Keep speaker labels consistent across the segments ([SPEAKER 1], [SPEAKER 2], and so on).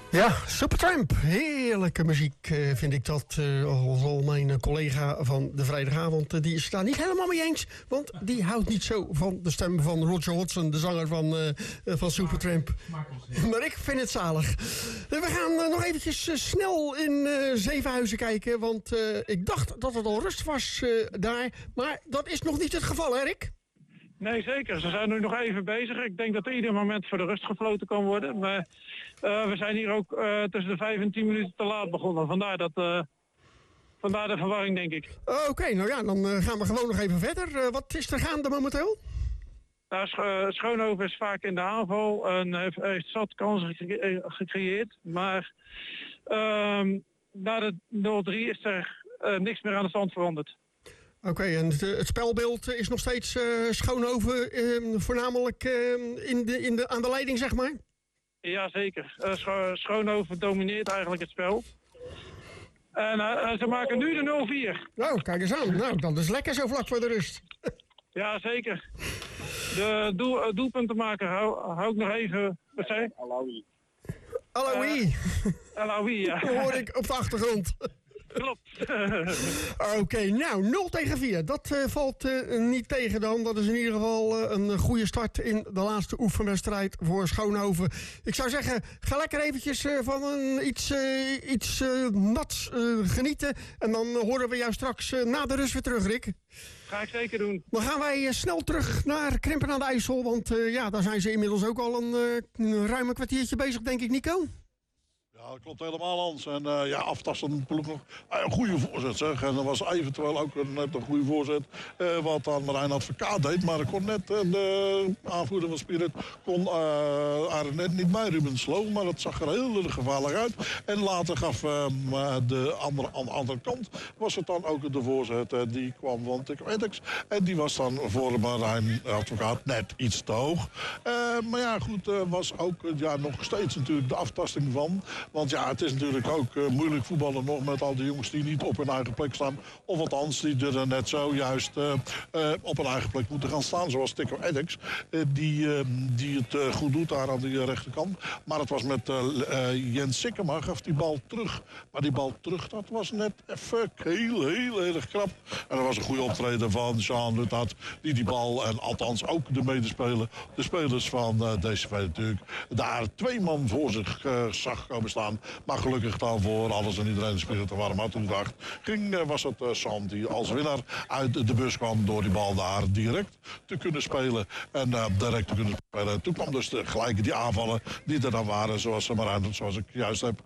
[SPEAKER 1] Ja, Supertramp. Heerlijke muziek vind ik dat. Al mijn collega van de vrijdagavond, die is het daar niet helemaal mee eens. Want die houdt niet zo van de stem van Roger Hodgson, de zanger van Supertramp. Maar ik vind het zalig. We gaan nog eventjes snel in Zevenhuizen kijken. Want ik dacht dat het al rust was daar. Maar dat is nog niet het geval, hè, Rick?
[SPEAKER 2] Nee, zeker. Ze zijn nu nog even bezig. Ik denk dat er ieder moment voor de rust gefloten kan worden. Maar we zijn hier ook tussen de 5 en 10 minuten te laat begonnen. Vandaar de verwarring, denk ik.
[SPEAKER 1] Oké, nou ja, dan gaan we gewoon nog even verder. Wat is er gaande momenteel?
[SPEAKER 2] Nou, Schoonhoven is vaak in de aanval en heeft zat kansen gecreëerd. Maar na de 0-3 is er niks meer aan de stand veranderd.
[SPEAKER 1] Oké, en het spelbeeld is nog steeds Schoonhoven voornamelijk aan de leiding, zeg maar?
[SPEAKER 2] Ja, zeker. Schoonhoven domineert eigenlijk het spel. En ze maken nu de 0-4.
[SPEAKER 1] Nou, kijk eens aan. Nou, dat is lekker zo vlak voor de rust.
[SPEAKER 2] Ja, zeker. De doelpuntenmaker hou ik nog even... Wat zei je?
[SPEAKER 1] Alaoui.
[SPEAKER 2] Alaoui, ja.
[SPEAKER 1] Dat hoor ik op de achtergrond.
[SPEAKER 2] Klopt.
[SPEAKER 1] Oké, nou, 0-4. Dat valt niet tegen dan. Dat is in ieder geval een goede start in de laatste oefenwedstrijd voor Schoonhoven. Ik zou zeggen, ga lekker eventjes van iets nats genieten. En dan horen we jou straks na de rust weer terug, Rick.
[SPEAKER 2] Ga ik zeker doen.
[SPEAKER 1] Dan gaan wij snel terug naar Krimpen aan de IJssel. Want daar zijn ze inmiddels ook al een ruime kwartiertje bezig, denk ik, Nico.
[SPEAKER 3] Ja, dat klopt helemaal, Hans. En aftasten ploeg nog een goede voorzet, zeg. En er was eventueel ook net een goede voorzet wat dan Marijn Advocaat deed. Maar er kon net de aanvoerder van Spirit kon er net niet bij, Ruben Slow. Maar dat zag er heel gevaarlijk uit. En later gaf aan de andere kant was het dan ook de voorzet. Die kwam van Tico Edex. En die was dan voor Marijn Advocaat net iets te hoog. Maar ja, goed, was ook nog steeds natuurlijk de aftasting van. Want ja, het is natuurlijk ook moeilijk voetballen nog met al die jongens die niet op hun eigen plek staan. Of althans, die er net zojuist op hun eigen plek moeten gaan staan. Zoals Tico Edex, die het goed doet daar aan die rechterkant. Maar het was met Jens Sikkema, gaf die bal terug. Maar die bal terug, dat was net even heel erg krap. En er was een goede optreden van Jean Lutat, die bal, en althans ook de spelers van DCV natuurlijk, daar 2 man voor zich zag komen staan. Maar gelukkig dan voor alles en iedereen de Spirit warm had toegedacht. Was het Sam die als winnaar uit de bus kwam door die bal daar direct te kunnen spelen. En direct te kunnen spelen. Toen kwam dus gelijk die aanvallen die er dan waren. Zoals ik juist heb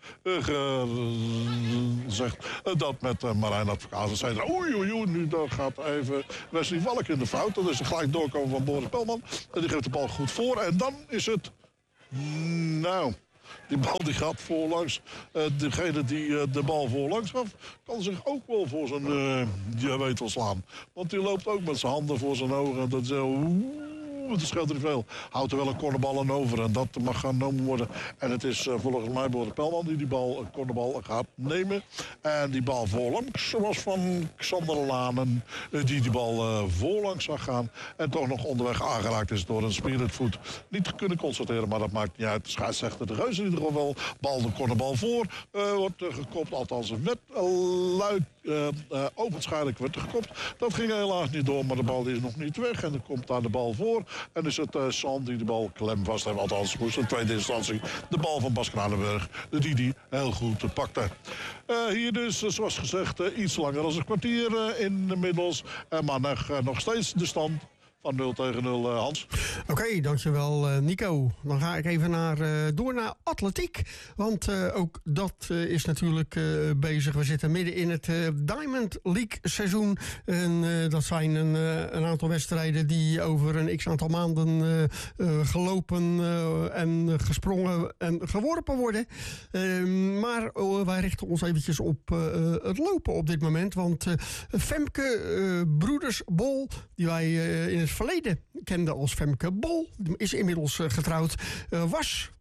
[SPEAKER 3] gezegd. Dat met Marijn Advocaat. Ze zeiden oei, nu gaat even Wesley Valk in de fout. Dat is gelijk doorkomen van Boris Pelman. En die geeft de bal goed voor. En dan is het... Nou... Die bal die gaat voorlangs. Degene die de bal voorlangs gaf, kan zich ook wel voor zijn wetel slaan. Want die loopt ook met zijn handen voor zijn ogen. Dat is dat scheelt er veel. Houdt er wel een cornerbal aan over en dat mag genomen worden. En het is volgens mij Boris Pelman die een cornerbal gaat nemen. En die bal voorlangs, zoals van Xander Lanen, die bal voorlangs zag gaan. En toch nog onderweg aangeraakt is door een spiritvoet. Niet kunnen constateren, maar dat maakt niet uit. De scheidsrechter de Geus in ieder geval wel. De cornerbal voor wordt gekopt. Althans, werd luid ogenschijnlijk werd er gekopt. Dat ging helaas niet door, maar de bal is nog niet weg. En er komt daar de bal voor. En is het Sand die de bal klem vast heeft. Althans, moest in tweede instantie de bal van Bas Kranenburg, die heel goed pakte. Hier dus, zoals gezegd, iets langer dan een kwartier inmiddels. Maar nog steeds de stand van 0-0, Hans.
[SPEAKER 1] Oké, dankjewel Nico. Dan ga ik even door naar atletiek. Want ook dat is natuurlijk bezig. We zitten midden in het Diamond League seizoen. En dat zijn een aantal wedstrijden die over een x-aantal maanden gelopen en gesprongen en geworpen worden. Maar wij richten ons eventjes op het lopen op dit moment. Want Femke Broeders Bol, die wij in het verleden kende als Femke Bol, is inmiddels getrouwd, was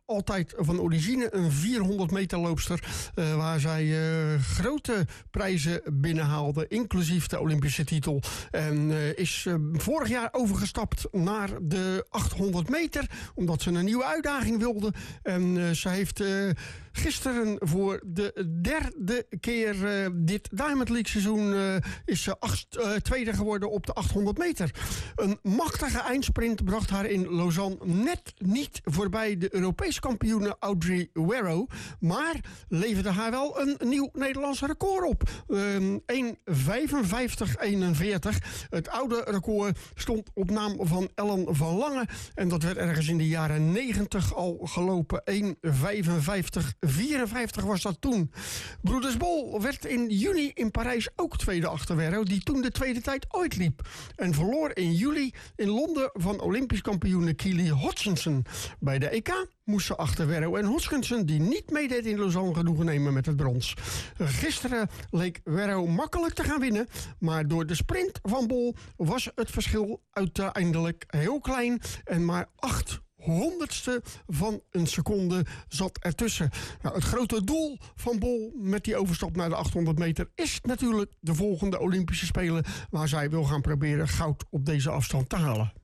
[SPEAKER 1] altijd van origine een 400 meter loopster, waar zij grote prijzen binnenhaalde, inclusief de Olympische titel. En is vorig jaar overgestapt naar de 800 meter, omdat ze een nieuwe uitdaging wilde. En ze heeft gisteren voor de derde keer dit Diamond League seizoen is ze tweede geworden op de 800 meter. Een machtige eindsprint bracht haar in Lausanne net niet voorbij de Europese kampioene Audrey Werrow, maar leverde haar wel een nieuw Nederlands record op. 1:55:41. Het oude record stond op naam van Ellen van Lange en dat werd ergens in de jaren 90 al gelopen. 1:55:54 was dat toen. Broeders Bol werd in juni in Parijs ook tweede achter Werrow, die toen de tweede tijd ooit liep. En verloor in juli in Londen van Olympisch kampioene Keely Hodgkinson. Bij de EK moest ze achter Werrow en Hodgkinson, die niet meedeed in Lausanne, genoegen nemen met het brons. Gisteren leek Werrow makkelijk te gaan winnen, maar door de sprint van Bol was het verschil uiteindelijk heel klein en maar 800ste van een seconde zat ertussen. Nou, het grote doel van Bol met die overstap naar de 800 meter is natuurlijk de volgende Olympische Spelen, waar zij wil gaan proberen goud op deze afstand te halen.